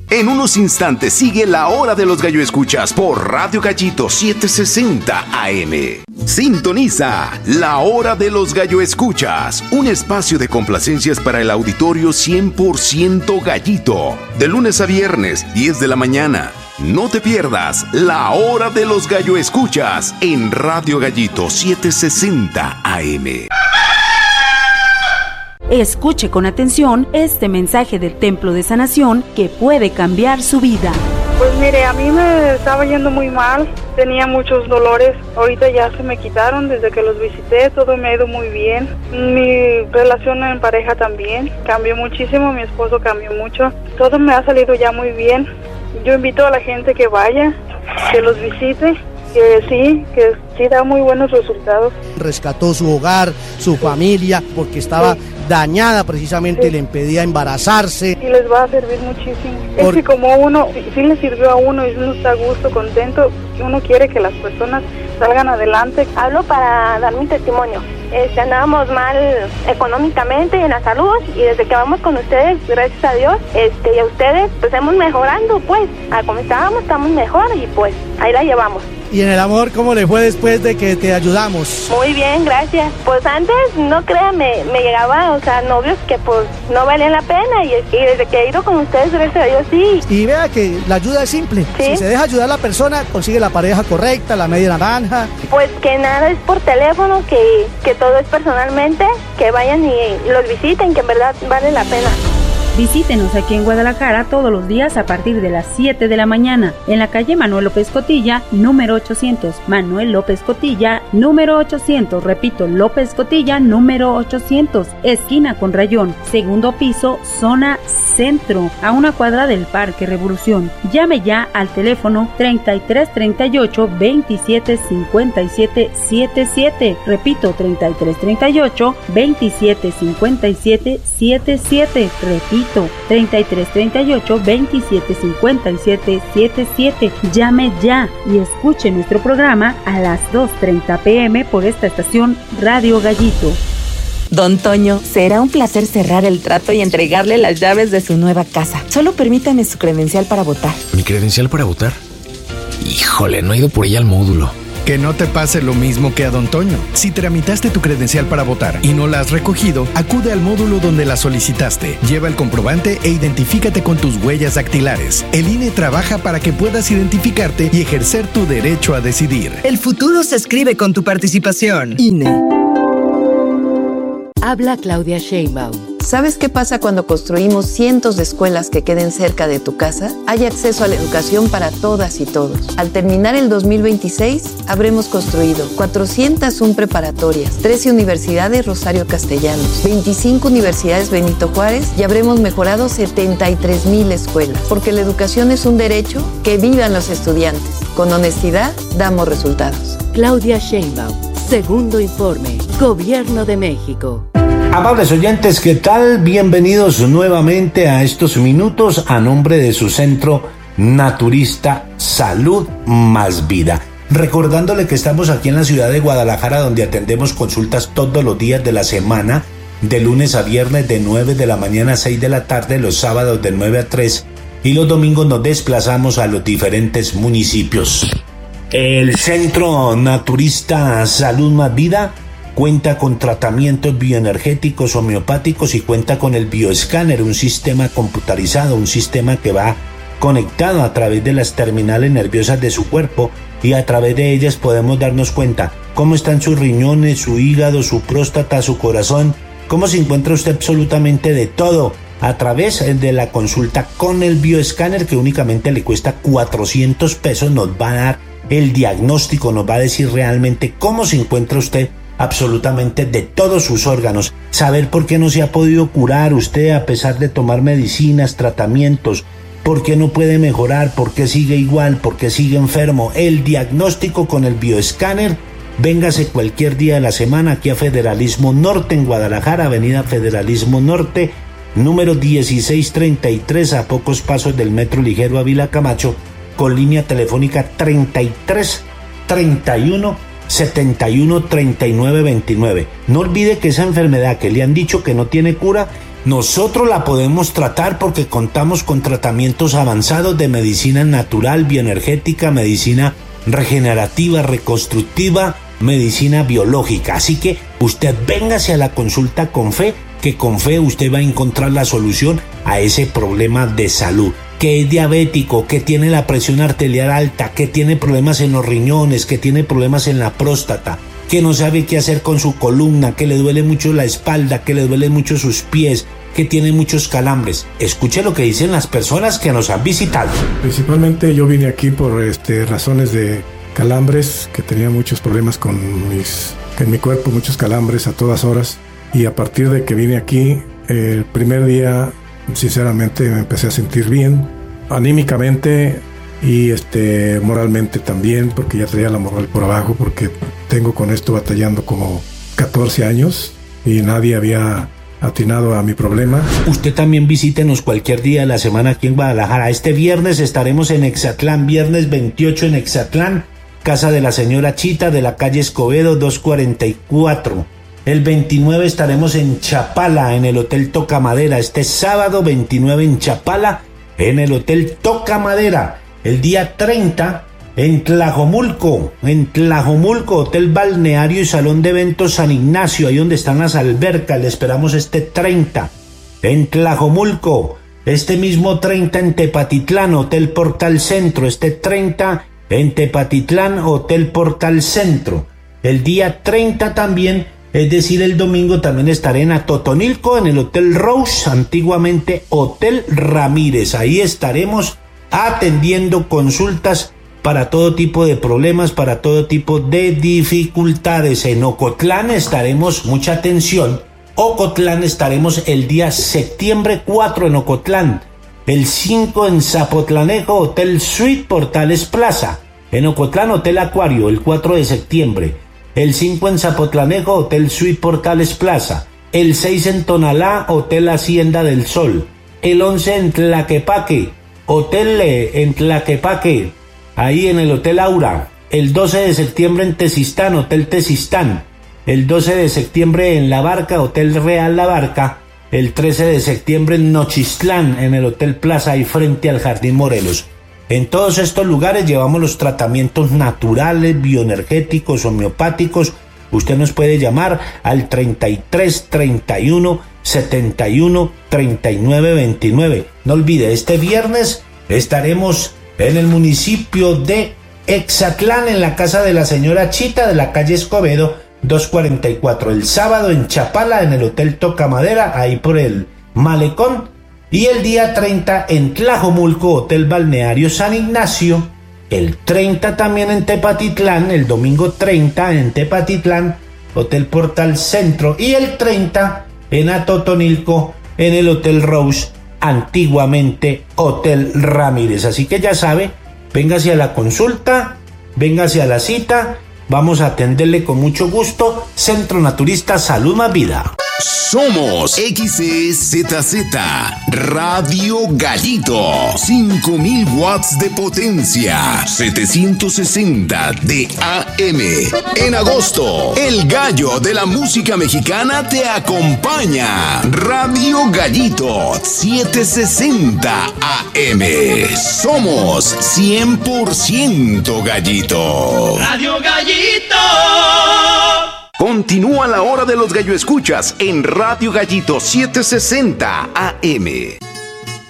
En unos instantes sigue La Hora de los Gallo Escuchas por Radio Gallito 760 AM. Sintoniza La Hora de los Gallo Escuchas, un espacio de complacencias para el auditorio 100% gallito. De lunes a viernes, 10 de la mañana. No te pierdas La Hora de los Gallo Escuchas en Radio Gallito 760 AM. Escuche con atención este mensaje del Templo de Sanación que puede cambiar su vida. Pues mire, a mí me estaba yendo muy mal, tenía muchos dolores, ahorita ya se me quitaron desde que los visité, todo me ha ido muy bien. Mi relación en pareja también cambió muchísimo, mi esposo cambió mucho, todo me ha salido ya muy bien. Yo invito a la gente que vaya, que los visite, que sí da muy buenos resultados. Rescató su hogar, su familia, porque estaba dañada precisamente, le impedía embarazarse. Y les va a servir muchísimo. Es que como uno, sí le sirvió a uno y uno está a gusto, contento, uno quiere que las personas salgan adelante. Hablo para dar mi testimonio. Andábamos mal económicamente y en la salud, y desde que vamos con ustedes, gracias a Dios, y a ustedes, pues hemos mejorando, pues, a como estábamos, estamos mejor, y pues, ahí la llevamos. ¿Y en el amor cómo le fue después de que te ayudamos? Muy bien, gracias. Pues antes, no crean, me llegaba, o sea, novios que pues no valían la pena, y desde que he ido con ustedes, gracias a Dios, sí. Y vea que la ayuda es simple. ¿Sí? Si se deja ayudar a la persona, consigue la pareja correcta, la media naranja. Pues que nada es por teléfono, que todo es personalmente, que vayan y los visiten, que en verdad vale la pena. Visítenos aquí en Guadalajara todos los días a partir de las 7 de la mañana, en la calle Manuel López Cotilla, número 800. Manuel López Cotilla, número 800. Repito, López Cotilla, número 800. Esquina con Rayón, segundo piso, zona centro, a una cuadra del Parque Revolución. Llame ya al teléfono 3338 27 57 77. Repito, 3338 27 57 77. Repito, 3338 27 57 77. Llame ya y escuche nuestro programa a las 2:30 p.m. por esta estación Radio Gallito. Don Toño, será un placer cerrar el trato y entregarle las llaves de su nueva casa. Solo permítame su credencial para votar. ¿Mi credencial para votar? Híjole, no he ido por ella al módulo. Que no te pase lo mismo que a Don Toño. Si tramitaste tu credencial para votar y no la has recogido, acude al módulo donde la solicitaste. Lleva el comprobante e identifícate con tus huellas dactilares. El INE trabaja para que puedas identificarte y ejercer tu derecho a decidir. El futuro se escribe con tu participación. INE. Habla Claudia Sheinbaum. ¿Sabes qué pasa cuando construimos cientos de escuelas que queden cerca de tu casa? Hay acceso a la educación para todas y todos. Al terminar el 2026, habremos construido 401 preparatorias, 13 universidades Rosario Castellanos, 25 universidades Benito Juárez y habremos mejorado 73,000 escuelas. Porque la educación es un derecho, que vivan los estudiantes. Con honestidad, damos resultados. Claudia Sheinbaum, segundo informe, Gobierno de México. Amables oyentes, ¿qué tal? Bienvenidos nuevamente a estos minutos a nombre de su centro naturista Salud Más Vida. Recordándole que estamos aquí en la ciudad de Guadalajara, donde atendemos consultas todos los días de la semana, de lunes a viernes de 9 de la mañana a 6 de la tarde, los sábados de 9 a 3 y los domingos nos desplazamos a los diferentes municipios. El centro naturista Salud Más Vida cuenta con tratamientos bioenergéticos homeopáticos y cuenta con el bioescáner, un sistema computarizado, un sistema que va conectado a través de las terminales nerviosas de su cuerpo y a través de ellas podemos darnos cuenta cómo están sus riñones, su hígado, su próstata, su corazón, cómo se encuentra usted absolutamente de todo a través de la consulta con el bioescáner, que únicamente le cuesta 400 pesos, nos va a dar el diagnóstico, nos va a decir realmente cómo se encuentra usted absolutamente de todos sus órganos, saber por qué no se ha podido curar usted a pesar de tomar medicinas, tratamientos, por qué no puede mejorar, por qué sigue igual, por qué sigue enfermo. El diagnóstico con el bioescáner. Véngase cualquier día de la semana aquí a Federalismo Norte en Guadalajara, avenida Federalismo Norte, número 1633, a pocos pasos del metro ligero Ávila Camacho, con línea telefónica 33 31 71 39 29. No olvide que esa enfermedad que le han dicho que no tiene cura nosotros la podemos tratar porque contamos con tratamientos avanzados de medicina natural, bioenergética, medicina regenerativa, reconstructiva, medicina biológica. Así que usted véngase a la consulta con fe, que con fe usted va a encontrar la solución a ese problema de salud. Que es diabético, que tiene la presión arterial alta, que tiene problemas en los riñones, que tiene problemas en la próstata, que no sabe qué hacer con su columna, que le duele mucho la espalda, que le duele mucho sus pies, que tiene muchos calambres. Escuche lo que dicen las personas que nos han visitado. Principalmente yo vine aquí por razones de calambres, que tenía muchos problemas en mi cuerpo, muchos calambres a todas horas. Y a partir de que vine aquí, el primer día, sinceramente me empecé a sentir bien, anímicamente y moralmente también, porque ya traía la moral por abajo, porque tengo con esto batallando como 14 años y nadie había atinado a mi problema. Usted también visítenos cualquier día de la semana aquí en Guadalajara. Este viernes estaremos en Exatlán, viernes 28 en Exatlán, casa de la señora Chita, de la calle Escobedo 244. El 29 estaremos en Chapala, en el Hotel Toca Madera. Este sábado 29 en Chapala, en el Hotel Toca Madera. El día 30 en Tlajomulco, Hotel Balneario y Salón de Eventos San Ignacio, ahí donde están las albercas. Le esperamos este 30 en Tlajomulco. Este mismo 30 en Tepatitlán, Hotel Portal Centro. Este 30 en Tepatitlán, Hotel Portal Centro. El día 30 también, es decir, el domingo, también estaré en Atotonilco, en el Hotel Rose, antiguamente Hotel Ramírez. Ahí estaremos atendiendo consultas para todo tipo de problemas, para todo tipo de dificultades. En Ocotlán estaremos, mucha atención, Ocotlán estaremos el día septiembre 4 en Ocotlán, el 5 en Zapotlanejo, Hotel Suite Portales Plaza, en Ocotlán Hotel Acuario, el 4 de septiembre, el 5 en Zapotlanejo, Hotel Suite Portales Plaza, el 6 en Tonalá, Hotel Hacienda del Sol, el 11 en Tlaquepaque, Hotel en Tlaquepaque, ahí en el Hotel Aura, el 12 de septiembre en Tezistán, Hotel Tezistán, el 12 de septiembre en La Barca, Hotel Real La Barca, el 13 de septiembre en Nochistlán, en el Hotel Plaza, ahí frente al Jardín Morelos. En todos estos lugares llevamos los tratamientos naturales, bioenergéticos, homeopáticos. Usted nos puede llamar al 33 31 71 39 29. No olvide, este viernes estaremos en el municipio de Exatlán, en la casa de la señora Chita, de la calle Escobedo 244. El sábado en Chapala, en el Hotel Toca Madera, ahí por el Malecón. Y el día 30 en Tlajomulco, Hotel Balneario San Ignacio. El 30 también en Tepatitlán, el domingo 30 en Tepatitlán, Hotel Portal Centro. Y el 30 en Atotonilco, en el Hotel Rose, antiguamente Hotel Ramírez. Así que ya sabe, véngase a la consulta, véngase a la cita, vamos a atenderle con mucho gusto. Centro Naturista Salud Más Vida. Somos XEZZ Radio Gallito, 5000 watts de potencia, 760 de AM. En agosto, el gallo de la música mexicana te acompaña. Radio Gallito, 760 AM. Somos 100% gallito. Radio Gallito. Continúa la hora de los gallo escuchas en Radio Gallito 760 AM.